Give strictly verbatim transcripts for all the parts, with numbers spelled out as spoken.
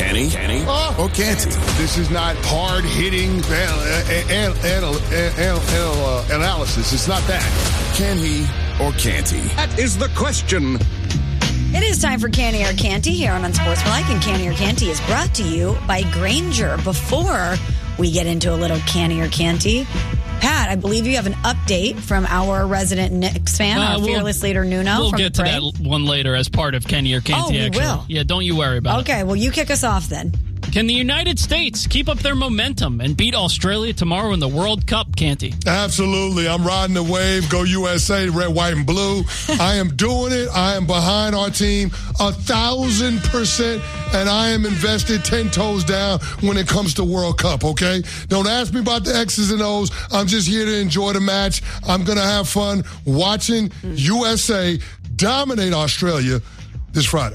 Can he? Can he? Oh. Or can't he? This is not hard-hitting anal- anal- anal- anal- analysis. It's not that. Can he or can't he? That is the question. It is time for Canny or Canty here on Unsportsmanlike, and Canny or Canty is brought to you by Grainger. Before we get into a little Canny or Canty, Pat, I believe you have an update from our resident Knicks fan, uh, our we'll, fearless leader Nuno. We'll from get to Parade. that one later as part of Kenny or Canty. Oh, we actually. will. Yeah, don't you worry about okay, it. Okay, well, you kick us off then. Can the United States keep up their momentum and beat Australia tomorrow in the World Cup, Canty? Absolutely. I'm riding the wave. Go U S A, red, white, and blue. I am doing it. I am behind our team a thousand percent, and I am invested ten toes down when it comes to World Cup, okay? Don't ask me about the X's and O's. I'm just here to enjoy the match. I'm going to have fun watching U S A dominate Australia this Friday.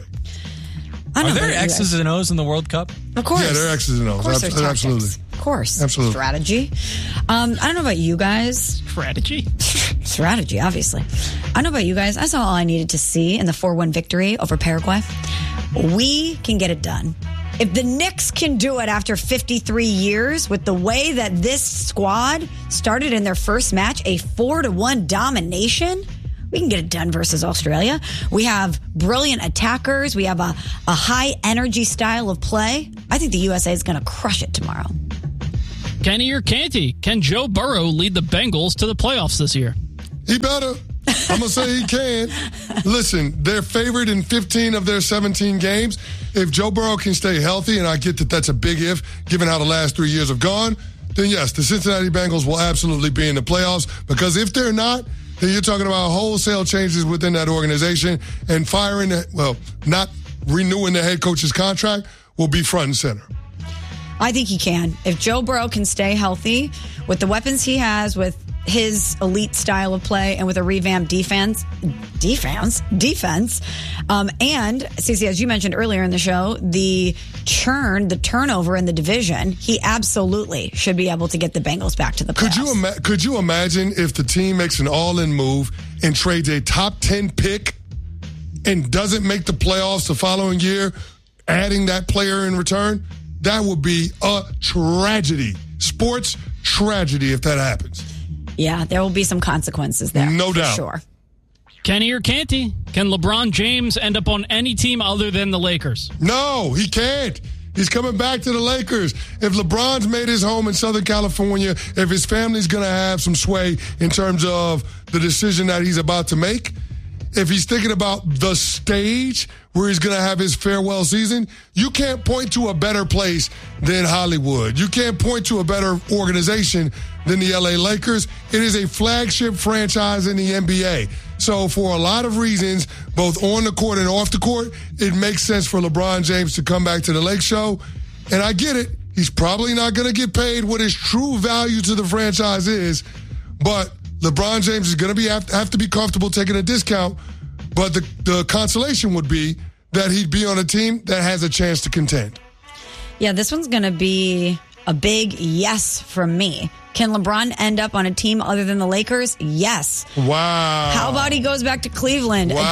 Are there X's and O's in the World Cup? Of course. Yeah, there are X's and O's. Of course there's tactics. Absolutely. Of course. Absolutely. Strategy. Um, I don't know about you guys. Strategy? Strategy, obviously. I don't know about you guys. I saw all I needed to see in the four one victory over Paraguay. We can get it done. If the Knicks can do it after fifty-three years with the way that this squad started in their first match, a four to one domination, we can get it done versus Australia. We have brilliant attackers. We have a, a high-energy style of play. I think the U S A is going to crush it tomorrow. Kenny or Canty? Can Joe Burrow lead the Bengals to the playoffs this year? He better. I'm going to say he can. Listen, they're favored in fifteen of their seventeen games. If Joe Burrow can stay healthy, and I get that that's a big if, given how the last three years have gone, then yes, the Cincinnati Bengals will absolutely be in the playoffs. Because if they're not, then you're talking about wholesale changes within that organization, and firing, the, well, not renewing the head coach's contract will be front and center. I think he can. If Joe Burrow can stay healthy with the weapons he has, with his elite style of play, and with a revamped defense, defense, defense, um, and Cece, as you mentioned earlier in the show, the churn, the turnover in the division, he absolutely should be able to get the Bengals back to the playoffs. Could you ima- could you imagine if the team makes an all-in move and trades a top ten pick and doesn't make the playoffs the following year, adding that player in return? That would be a tragedy. Sports tragedy if that happens. Yeah, there will be some consequences there. No for doubt. Sure. Kenny or Canty? Can LeBron James end up on any team other than the Lakers? No, he can't. He's coming back to the Lakers. If LeBron's made his home in Southern California, if his family's going to have some sway in terms of the decision that he's about to make, if he's thinking about the stage where he's going to have his farewell season, you can't point to a better place than Hollywood. You can't point to a better organization than the L A Lakers. It is a flagship franchise in the N B A. So for a lot of reasons, both on the court and off the court, it makes sense for LeBron James to come back to the Lake Show. And I get it. He's probably not going to get paid what his true value to the franchise is, but LeBron James is going to be have, have to be comfortable taking a discount, but the, the consolation would be that he'd be on a team that has a chance to contend. Yeah, this one's going to be a big yes from me. Can LeBron end up on a team other than the Lakers? Yes. Wow. How about he goes back to Cleveland, wow.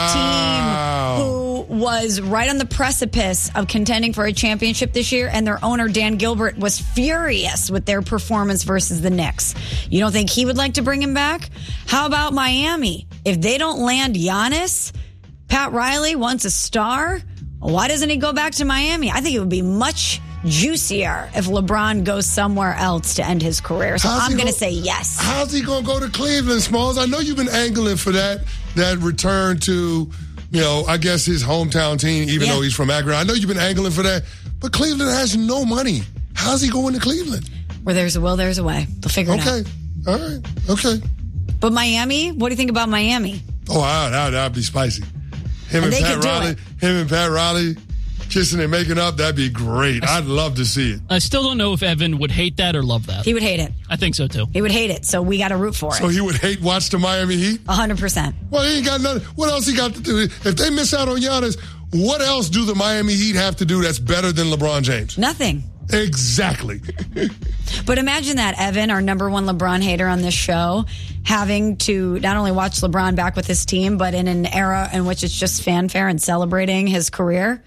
a team who was right on the precipice of contending for a championship this year, and their owner, Dan Gilbert, was furious with their performance versus the Knicks. You don't think he would like to bring him back? How about Miami? If they don't land Giannis, Pat Riley wants a star. Why doesn't he go back to Miami? I think it would be much juicier if LeBron goes somewhere else to end his career. So How's I'm going to go- say yes. How's he going to go to Cleveland, Smalls? I know you've been angling for that that return to, you know, I guess his hometown team, even Yeah. though he's from Akron. I know you've been angling for that, but Cleveland has no money. How's he going to Cleveland? Where there's a will, there's a way. They'll figure it out. Okay. All right. Okay. But Miami, what do you think about Miami? Oh, wow, that that'd be spicy. Him And and, they Pat could do Riley, it. him and Pat Riley kissing and making up, that'd be great. I'd love to see it. I still don't know if Evan would hate that or love that. He would hate it. I think so, too. He would hate it. So we got to root for So it. he would hate watch the Miami Heat? one hundred percent. Well, he ain't got nothing. What else he got to do? If they miss out on Giannis, what else do the Miami Heat have to do that's better than LeBron James? Nothing. Exactly. But imagine that, Evan, our number one LeBron hater on this show, having to not only watch LeBron back with his team, but in an era in which it's just fanfare and celebrating his career.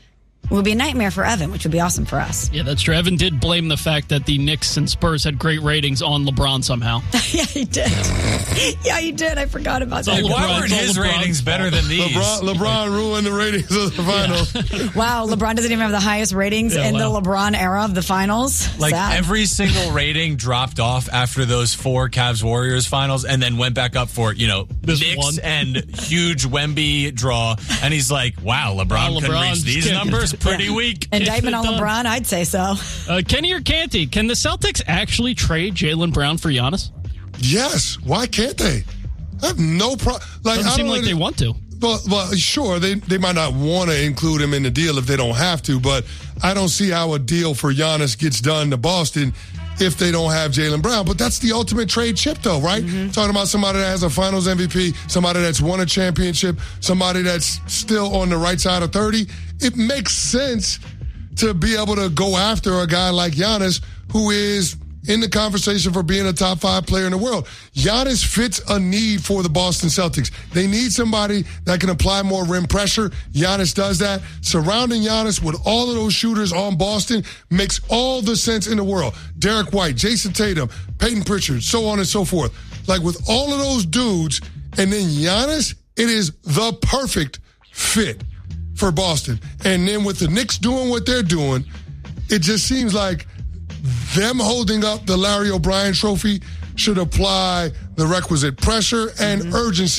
It would be a nightmare for Evan, which would be awesome for us. Yeah, that's true. Evan did blame the fact that the Knicks and Spurs had great ratings on LeBron somehow. Yeah, he did. Yeah, he did. I forgot about So that. Why LeBron- weren't his LeBron's ratings better fault. than these? LeBron, LeBron ruined the ratings of the finals. Wow, LeBron doesn't even have the highest ratings Yeah, in wow. the LeBron era of the finals. Like Sad. every single rating dropped off after those four Cavs Warriors finals, and then went back up for you know This Knicks one. and huge Wemby draw. And he's like, "Wow, LeBron Wow, couldn't LeBron's reach these kicking. numbers. Pretty Yeah. weak." Indictment on Done. LeBron, I'd say so. Uh, Kenny or Canty, can the Celtics actually trade Jaylen Brown for Giannis? Yes. Why can't they? I have no problem. Like, Doesn't I seem don't like they want to. Well, well, sure, they they might not want to include him in the deal if they don't have to, but I don't see how a deal for Giannis gets done to Boston if they don't have Jaylen Brown. But that's the ultimate trade chip, though, right? Mm-hmm. Talking about somebody that has a Finals M V P, somebody that's won a championship, somebody that's still on the right side of thirty. It makes sense to be able to go after a guy like Giannis, who is in the conversation for being a top five player in the world. Giannis fits a need for the Boston Celtics. They need somebody that can apply more rim pressure. Giannis does that. Surrounding Giannis with all of those shooters on Boston makes all the sense in the world. Derek White, Jason Tatum, Peyton Pritchard, so on and so forth. Like with all of those dudes, and then Giannis, it is the perfect fit for Boston. And then with the Knicks doing what they're doing, it just seems like them holding up the Larry O'Brien trophy should apply the requisite pressure and urgency